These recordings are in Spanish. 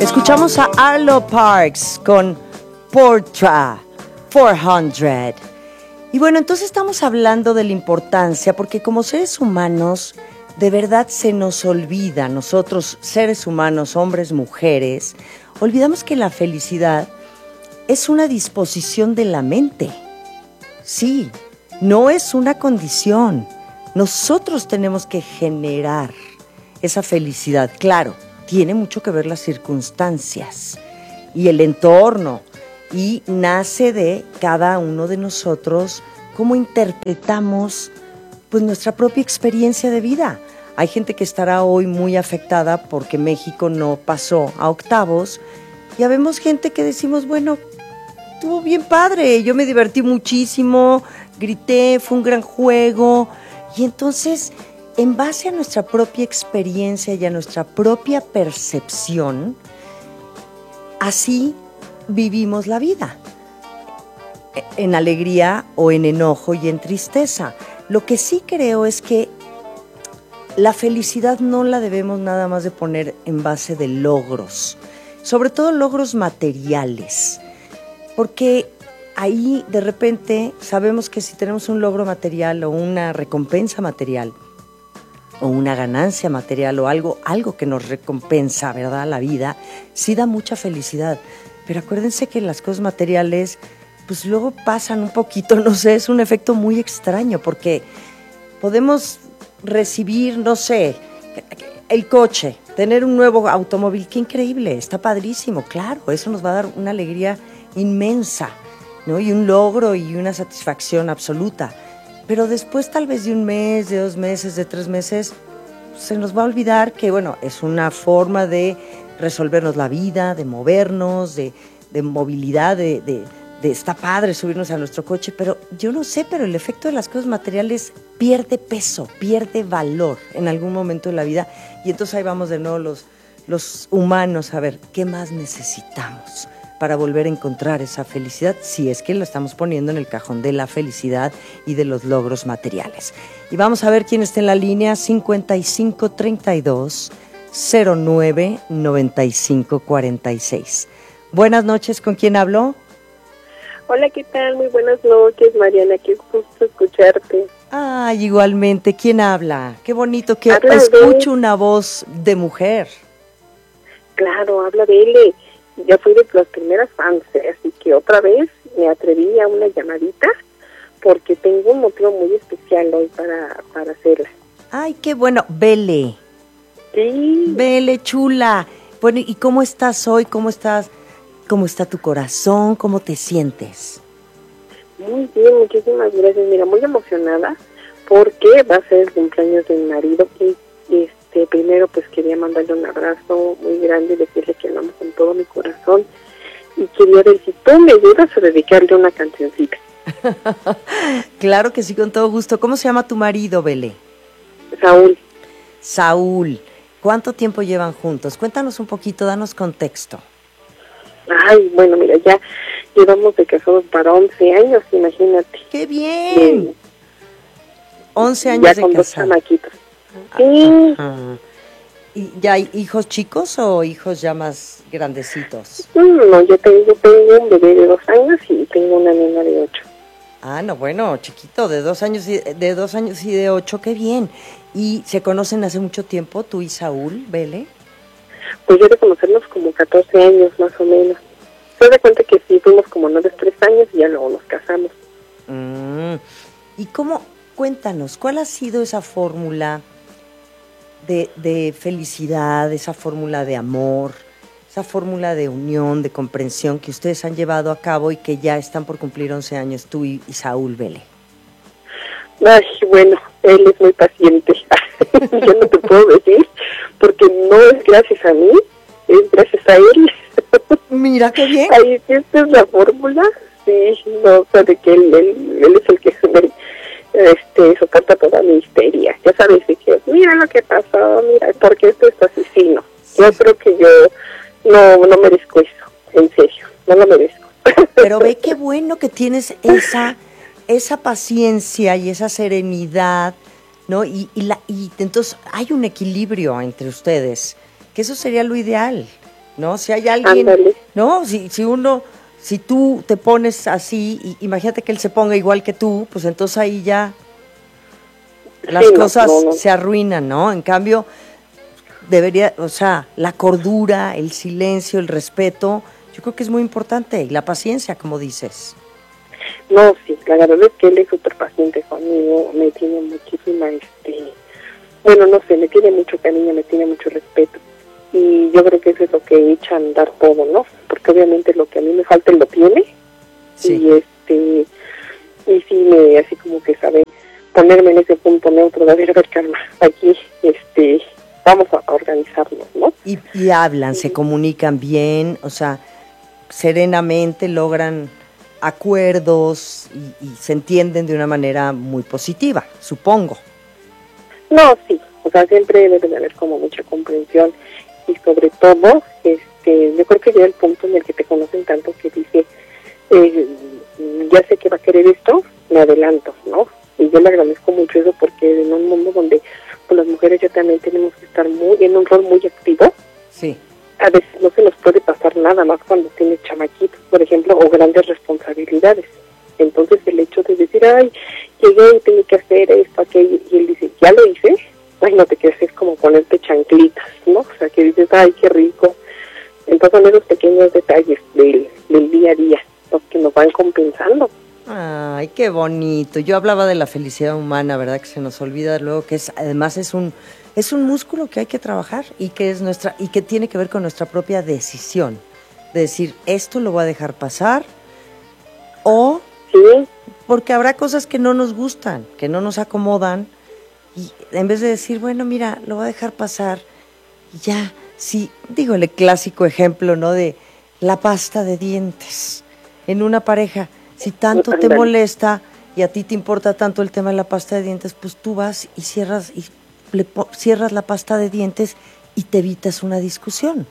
Escuchamos a Arlo Parks con Portra 400. Y bueno, entonces estamos hablando de la importancia, porque como seres humanos, de verdad se nos olvida, nosotros seres humanos, hombres, mujeres, olvidamos que la felicidad es una disposición de la mente. Sí, no es una condición. Nosotros tenemos que generar esa felicidad. Claro, tiene mucho que ver las circunstancias y el entorno, y nace de cada uno de nosotros cómo interpretamos pues nuestra propia experiencia de vida. Hay gente que estará hoy muy afectada porque México no pasó a octavos, y habemos gente que decimos, bueno, estuvo bien padre, yo me divertí muchísimo, grité, fue un gran juego. Y entonces, en base a nuestra propia experiencia y a nuestra propia percepción, así vivimos la vida, en alegría o en enojo y en tristeza. Lo que sí creo es que la felicidad no la debemos nada más de poner en base de logros, sobre todo logros materiales, porque ahí de repente sabemos que si tenemos un logro material o una recompensa material o una ganancia material o algo que nos recompensa, ¿verdad? La vida, sí da mucha felicidad. Pero acuérdense que las cosas materiales, pues luego pasan un poquito, no sé, es un efecto muy extraño, porque podemos recibir, no sé, el coche, tener un nuevo automóvil, qué increíble, está padrísimo, claro, eso nos va a dar una alegría inmensa, ¿no? Y un logro y una satisfacción absoluta. Pero después, tal vez de un mes, de 2 meses, de 3 meses, se nos va a olvidar que, bueno, es una forma de resolvernos la vida, de movernos, de movilidad, de está padre subirnos a nuestro coche, pero yo no sé, pero el efecto de las cosas materiales pierde peso, pierde valor en algún momento de la vida, y entonces ahí vamos de nuevo los humanos a ver qué más necesitamos para volver a encontrar esa felicidad, si es que lo estamos poniendo en el cajón de la felicidad y de los logros materiales. Y vamos a ver quién está en la línea. 5532 09 95 46. Buenas noches, ¿con quién habló? Hola, ¿qué tal? Muy buenas noches, Mariana, qué gusto escucharte. Ay, igualmente, ¿quién habla? Qué bonito que escucho una voz de mujer. Claro, habla Bele. Yo fui de las primeras fans, así que otra vez me atreví a una llamadita porque tengo un motivo muy especial hoy para hacerla. Ay, qué bueno, Bele. Sí. Bele, chula. Bueno, ¿y cómo estás hoy? ¿Cómo estás? ¿Cómo está tu corazón? ¿Cómo te sientes? Muy bien, muchísimas gracias. Mira, muy emocionada porque va a ser el cumpleaños de mi marido y primero pues quería mandarle un abrazo muy grande y decirle que lo amo con todo mi corazón, y quería ver si tú me ayudas a dedicarle una cancioncita. Claro que sí, con todo gusto. ¿Cómo se llama tu marido, Bele? Saúl. Saúl. ¿Cuánto tiempo llevan juntos? Cuéntanos un poquito, danos contexto. Ay, bueno, mira, ya llevamos de casados para 11 años, imagínate. ¡Qué bien! 11 años ya de con casado. 2 chamaquitos. Sí. Ajá. ¿Y ya hay hijos chicos o hijos ya más grandecitos? No, yo tengo un bebé de 2 años y tengo una nena de 8. Ah, no, bueno, chiquito, de 2 años y de 8, qué bien. ¿Y se conocen hace mucho tiempo, tú y Saúl, Bele? Pues yo de conocernos como 14 años, más o menos. Se da cuenta que sí, fuimos como 3 años y ya luego nos casamos. ¿Y cómo? Cuéntanos, ¿cuál ha sido esa fórmula de felicidad, esa fórmula de amor, esa fórmula de unión, de comprensión que ustedes han llevado a cabo y que ya están por cumplir 11 años, tú y Saúl, Bele? Ay, bueno, él es muy paciente. Yo no te puedo decir, porque no es gracias a mí, es gracias a él. Mira qué bien. Ahí sí, esta es la fórmula. Sí, no, o sea, de que él es el que soporta toda mi histeria. Ya sabes, de que mira lo que pasó, mira, porque esto es asesino. Sí. Yo creo que yo no merezco eso, en serio, no lo merezco. Pero ve qué bueno que tienes esa paciencia y esa serenidad, ¿no? Y entonces hay un equilibrio entre ustedes, que eso sería lo ideal, ¿no? Si hay alguien, Ándale. ¿no? Si tú te pones así, imagínate que él se ponga igual que tú, pues entonces ahí ya las cosas se arruinan, ¿no? En cambio, o sea, la cordura, el silencio, el respeto, yo creo que es muy importante, y la paciencia, como dices. No, sí, la verdad es que él es súper paciente conmigo, me tiene muchísima, bueno, no sé, me tiene mucho cariño, me tiene mucho respeto. Y yo creo que eso es lo que echa a andar todo, ¿no? Porque obviamente lo que a mí me falta él lo tiene. Sí. Y sí me, así como que sabe ponerme en ese punto neutro de a ver, calma, aquí, vamos a organizarnos, ¿no? Y hablan, se comunican bien, o sea, serenamente logran acuerdos y se entienden de una manera muy positiva, supongo. No, sí, o sea, siempre debe de haber como mucha comprensión y sobre todo, yo creo que llega el punto en el que te conocen tanto que dice, ya sé que va a querer esto, me adelanto, ¿no? Y yo le agradezco mucho eso porque en un mundo donde pues, las mujeres ya también tenemos que estar en un rol muy activo, sí. A veces no se nos puede pasar nada más cuando tienes chamaquitos, por ejemplo, o grandes responsabilidades. Entonces el hecho de decir, ay, llegué y tengo que hacer esto, aquello, y él dice, ya lo hice, ay, no te quedes, es como ponerte chanclitas, ¿no? O sea, que dices, ay, qué rico. Entonces son esos pequeños detalles del día a día, los que nos van compensando. Ay, qué bonito. Yo hablaba de la felicidad humana, ¿verdad? Que se nos olvida luego que además es un músculo que hay que trabajar y que tiene que ver con nuestra propia decisión. De decir, esto lo voy a dejar pasar o sí, porque habrá cosas que no nos gustan, que no nos acomodan y en vez de decir, bueno, mira, lo voy a dejar pasar y ya, sí, digo el clásico ejemplo, ¿no? De la pasta de dientes en una pareja. Si tanto te molesta y a ti te importa tanto el tema de la pasta de dientes, pues tú vas y cierras la pasta de dientes y te evitas una discusión,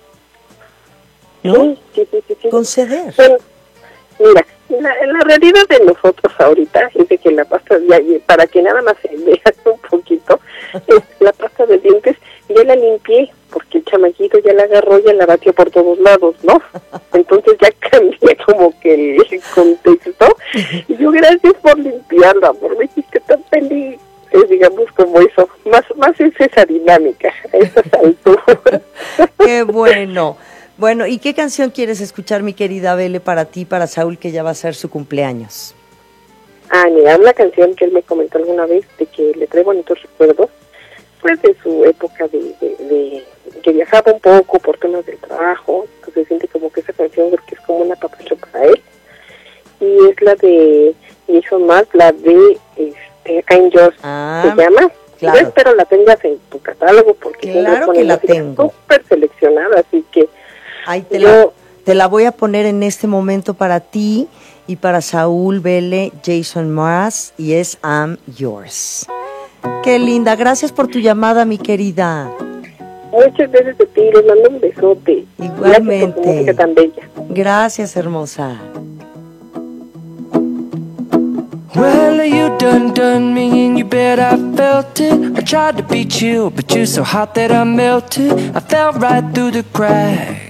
¿no? Sí. Conceder. Bueno, mira, la realidad de nosotros ahorita es de que la pasta, para que nada más se vea un poquito, la pasta de dientes ya la limpié, porque el chamaquito ya la agarró y ya la batió por todos lados, ¿no? Entonces ya cambié como que el contexto. Y yo, gracias por limpiarla, amor, me hiciste tan feliz. Digamos como eso, más es esa dinámica, a esas alturas. ¡Qué bueno! Bueno, ¿y qué canción quieres escuchar, mi querida Bele, para ti, para Saúl, que ya va a ser su cumpleaños? Mira, una canción que él me comentó alguna vez, de que le trae bonitos recuerdos, pues de su época de que viajaba un poco por temas del trabajo, entonces siente como que esa canción creo que es como una apapacho para él, y es la de Jason Mraz, la de I'm Yours, se llama. Claro. Yo espero la tengas en tu catálogo porque claro que la tengo súper seleccionada, así que ahí te la voy a poner en este momento para ti y para Saúl, Bele, Jason Mraz, y es I'm Yours. Qué linda, gracias por tu llamada, mi querida. Muchas gracias a ti, les mando un besote. Igualmente. Gracias por tu música tan bella. Gracias, hermosa. Well, you done me and you bet I felt it. I tried to be chill, but you're so hot that I melted. I fell right through the cracks.